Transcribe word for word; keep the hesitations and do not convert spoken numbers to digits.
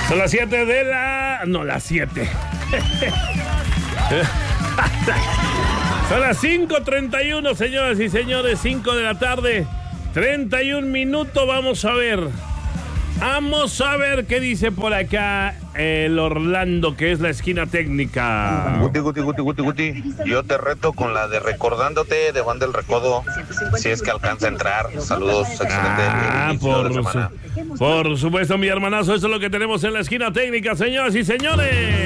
Son las siete de la... No, las siete. Son las cinco treinta y uno, señoras y señores, cinco de la tarde, treinta y un minutos. Vamos a ver. Vamos a ver qué dice por acá el Orlando, que es la esquina técnica. Guti, Guti, Guti, Guti, Guti. Yo te reto con la de Recordándote de Juan del Recodo, si es que alcanza a entrar. Saludos, excelente. Ah, por, su, por supuesto, mi hermanazo. Eso es lo que tenemos en la esquina técnica, señoras y señores.